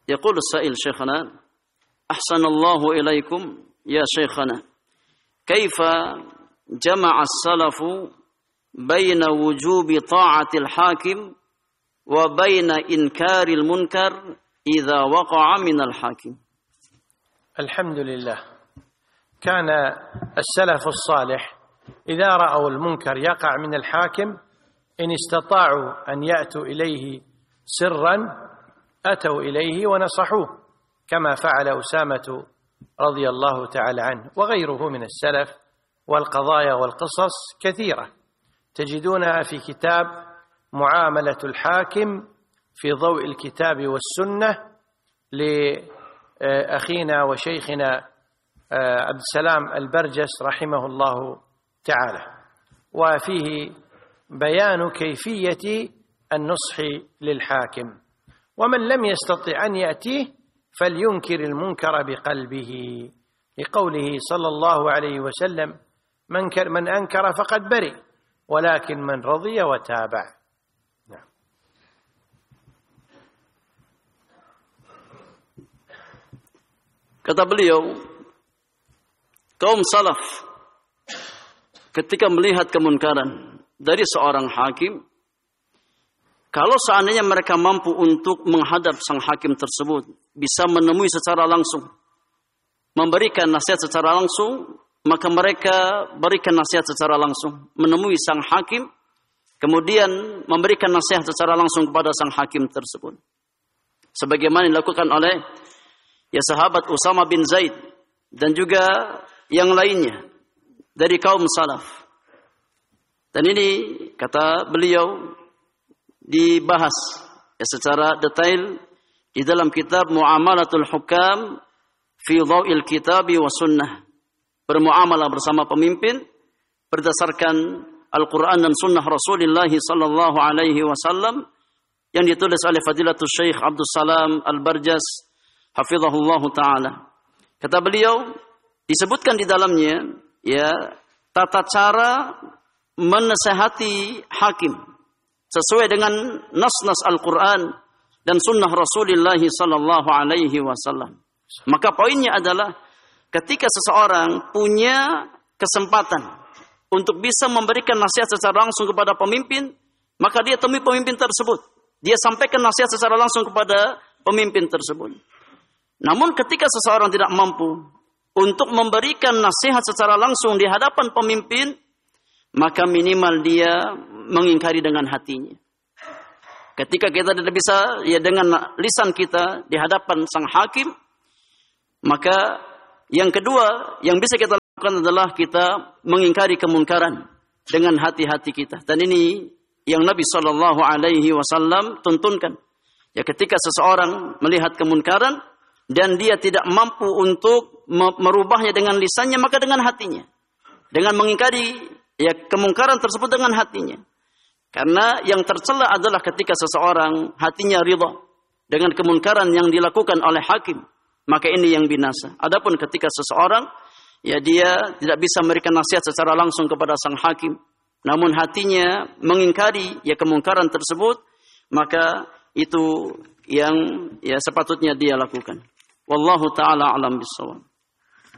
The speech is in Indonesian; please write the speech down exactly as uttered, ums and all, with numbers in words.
يقول السائل شيخنا أحسن الله إليكم يا شيخنا كيف جمع السلف بين وجوب طاعة الحاكم وبين إنكار المنكر إذا وقع من الحاكم. الحمد لله. كان السلف الصالح إذا رأوا المنكر يقع من الحاكم إن استطاعوا أن يأتوا إليه سرا أتوا إليه ونصحوه، كما فعل أسامة رضي الله تعالى عنه وغيره من السلف. والقضايا والقصص كثيرة تجدونها في كتاب معاملة الحاكم في ضوء الكتاب والسنة لأخينا وشيخنا عبد السلام البرجس رحمه الله تعالى، وفيه بيان كيفية النصح للحاكم. ومن لم يستطع أن يأتيه فلينكر المنكر بقلبه، لقوله صلى الله عليه وسلم من أنكر فقد برئ ولكن من رضي وتابع. نعم. Kata beliau, kaum salaf ketika melihat kemunkaran dari seorang hakim, kalau seandainya mereka mampu untuk menghadap sang hakim tersebut, bisa menemui secara langsung, memberikan nasihat secara langsung, maka mereka berikan nasihat secara langsung, menemui sang hakim, kemudian memberikan nasihat secara langsung kepada sang hakim tersebut. Sebagaimana dilakukan oleh ya sahabat Usama bin Zaid dan juga yang lainnya dari kaum salaf. Dan ini kata beliau dibahas ya secara detail di dalam kitab Muamalatul Hukam fi Dhawil Kitabi wa Sunnah. Bermuamalah bersama pemimpin berdasarkan Al-Quran dan Sunnah Rasulullah sallallahu alaihi wasallam yang ditulis oleh Fadilatul Syekh Abdul Salam Al-Barjas hafizahullah ta'ala. Kata beliau, disebutkan di dalamnya ya tata cara menasihati hakim sesuai dengan nas-nas Al-Quran dan Sunnah Rasulullah sallallahu alaihi wasallam. Maka poinnya adalah ketika seseorang punya kesempatan untuk bisa memberikan nasihat secara langsung kepada pemimpin, maka dia temui pemimpin tersebut. Dia sampaikan nasihat secara langsung kepada pemimpin tersebut. Namun ketika seseorang tidak mampu untuk memberikan nasihat secara langsung di hadapan pemimpin, maka minimal dia mengingkari dengan hatinya. Ketika kita tidak bisa ya dengan lisan kita di hadapan sang hakim, maka yang kedua yang bisa kita lakukan adalah kita mengingkari kemunkaran dengan hati-hati kita. Dan ini yang Nabi shallallahu alaihi wasallam tuntunkan. Ya ketika seseorang melihat kemunkaran dan dia tidak mampu untuk merubahnya dengan lisannya, maka dengan hatinya. Dengan mengingkari ya kemungkaran tersebut dengan hatinya. Karena yang tercela adalah ketika seseorang hatinya ridha dengan kemunkaran yang dilakukan oleh hakim, maka ini yang binasa. Adapun ketika seseorang ya dia tidak bisa memberikan nasihat secara langsung kepada sang hakim, namun hatinya mengingkari ya kemungkaran tersebut, maka itu yang ya sepatutnya dia lakukan. Wallahu taala alam bissawab.